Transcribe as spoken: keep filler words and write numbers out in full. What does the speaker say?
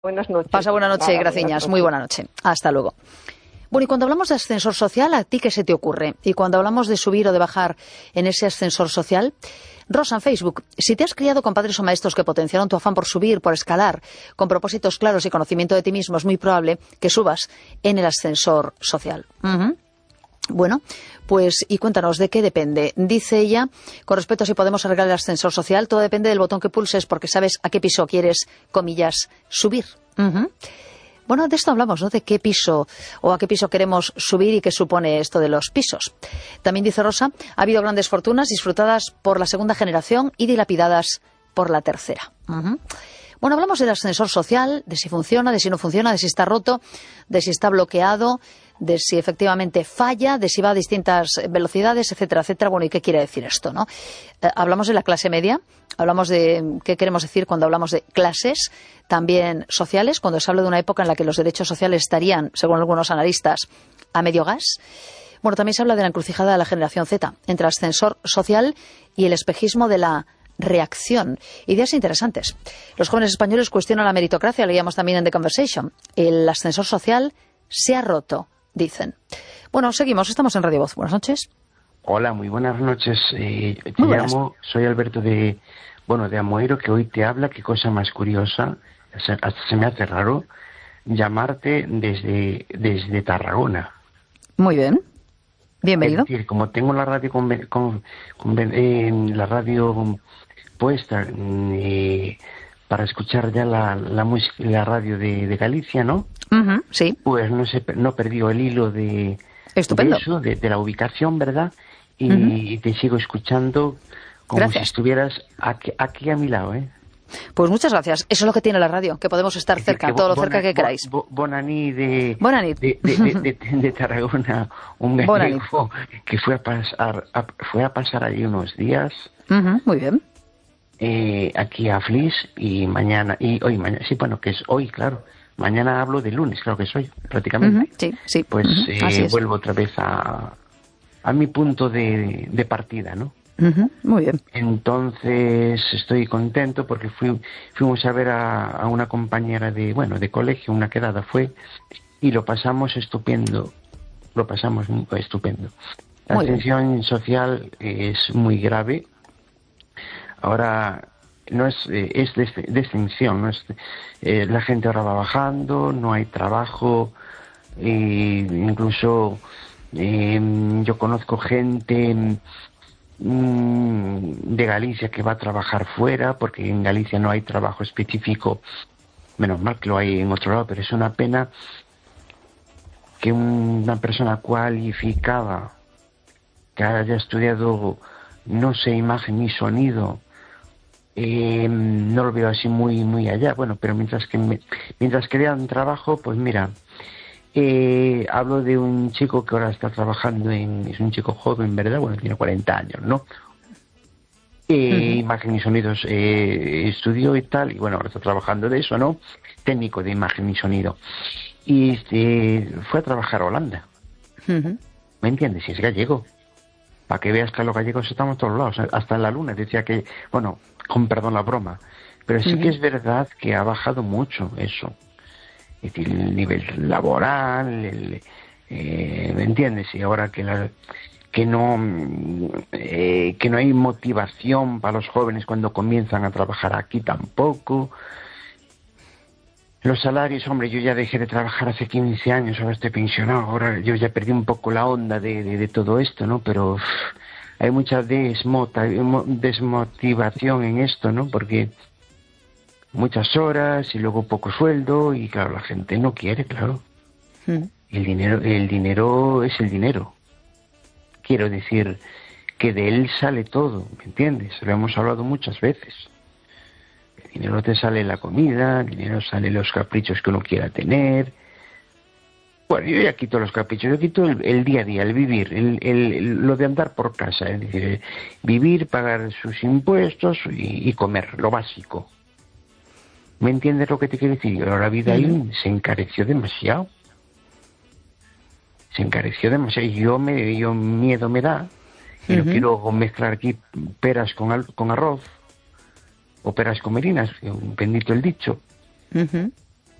Buenas noches. Pasa buena noche, Graciñas. Muy buena noche. Hasta luego. Bueno, y cuando hablamos de ascensor social, ¿a ti qué se te ocurre? Y cuando hablamos de subir o de bajar en ese ascensor social, Rosa, en Facebook, si te has criado con padres o maestros que potenciaron tu afán por subir, por escalar, con propósitos claros y conocimiento de ti mismo, es muy probable que subas en el ascensor social. Uh-huh. Bueno, pues, y cuéntanos, ¿de qué depende? Dice ella, con respecto a si podemos arreglar el ascensor social, todo depende del botón que pulses porque sabes a qué piso quieres, comillas, subir. Uh-huh. Bueno, de esto hablamos, ¿no? De qué piso o a qué piso queremos subir y qué supone esto de los pisos. También dice Rosa, ha habido grandes fortunas disfrutadas por la segunda generación y dilapidadas por la tercera. Uh-huh. Bueno, hablamos del ascensor social, de si funciona, de si no funciona, de si está roto, de si está bloqueado, de si efectivamente falla, de si va a distintas velocidades, etcétera, etcétera. Bueno, ¿y qué quiere decir esto, no? Eh, hablamos de la clase media, hablamos de qué queremos decir cuando hablamos de clases, también sociales, cuando se habla de una época en la que los derechos sociales estarían, según algunos analistas, a medio gas. Bueno, también se habla de la encrucijada de la generación Z, entre el ascensor social y el espejismo de la reacción. Ideas interesantes. Los jóvenes españoles cuestionan la meritocracia, leíamos también en The Conversation. El ascensor social se ha roto, dicen. Bueno, seguimos, estamos en Radio Voz. Buenas noches. Hola, muy buenas noches. Eh, te muy buenas. llamo, soy Alberto de, bueno, de Amoeiro, que hoy te habla. Qué cosa más curiosa, hasta se me hace raro llamarte desde, desde Tarragona. Muy bien. Bienvenido. Es decir, como tengo la radio con, con, con eh, la radio puesta eh, para escuchar ya la, la música, la radio de, de Galicia, ¿no? Uh-huh, sí. Pues no sé, no perdió el hilo de, Estupendo. de eso, de, de la ubicación, ¿verdad? Y, uh-huh. y te sigo escuchando como Gracias. si estuvieras aquí, aquí a mi lado, ¿eh? Pues muchas gracias. Eso es lo que tiene la radio, que podemos estar Es decir, cerca, que todo lo bona, cerca que queráis. Bo, Bonani de, Bonanit. de, de, de, de, de Tarragona, un Bonanit. gallego que fue a pasar, a, fue a pasar allí unos días. Uh-huh, muy bien. Eh, aquí a Flis y mañana, y hoy, mañana, sí, bueno, que es hoy, claro. Mañana hablo de lunes, claro que soy, prácticamente. Uh-huh, sí, sí. Pues uh-huh, eh, vuelvo otra vez a, a mi punto de, de partida, ¿no? Uh-huh, muy bien. Entonces estoy contento porque fui, fuimos a ver a, a una compañera de, bueno, de colegio, una quedada fue, y lo pasamos estupendo, lo pasamos estupendo. La Muy tensión bien. social es muy grave. Ahora no es, eh, es de, de extinción, no es, eh, la gente ahora va bajando, no hay trabajo, eh, incluso eh, yo conozco gente mmm, de Galicia que va a trabajar fuera, porque en Galicia no hay trabajo específico, menos mal que lo hay en otro lado, pero es una pena que una persona cualificada, que haya estudiado, no sé, imagen ni sonido, Eh, no lo veo así muy muy allá, bueno, pero mientras que me, mientras que vean trabajo, pues mira, eh, hablo de un chico que ahora está trabajando en, es un chico joven, ¿verdad? Bueno, tiene cuarenta años, ¿no? Eh, uh-huh. Imagen y sonidos eh, estudió y tal, y bueno, ahora está trabajando de eso, ¿no? Técnico de imagen y sonido. Y eh, fue a trabajar a Holanda. Uh-huh. ¿Me entiendes? Si es gallego. Para que veas que los gallegos estamos a todos lados, hasta en la luna. Decía que, bueno, con perdón la broma, pero sí uh-huh. que es verdad que ha bajado mucho eso. Es decir, el nivel laboral, el, eh, ¿me entiendes? Y ahora que la, que no eh, que no hay motivación para los jóvenes cuando comienzan a trabajar aquí tampoco. Los salarios, hombre, yo ya dejé de trabajar hace quince años, ahora estoy pensionado, ahora yo ya perdí un poco la onda de, de, de todo esto, ¿no? Pero uff, hay mucha desmota, desmotivación en esto, ¿no? Porque muchas horas y luego poco sueldo y claro, la gente no quiere, claro. Mm. El dinero, el dinero es el dinero. Quiero decir que de él sale todo, ¿me entiendes? Lo hemos hablado muchas veces. El dinero te sale la comida, el dinero sale los caprichos que uno quiera tener. Bueno, yo ya quito los caprichos, yo quito el, el día a día, el vivir, el, el, el, lo de andar por casa, es decir, vivir, pagar sus impuestos y, y comer, lo básico. ¿Me entiendes lo que te quiero decir? Ahora la vida ahí se encareció demasiado. Se encareció demasiado y yo, me, yo miedo me da. Y uh-huh. no quiero mezclar aquí peras con, con arroz o peras con merinas, bendito el dicho. Uh-huh.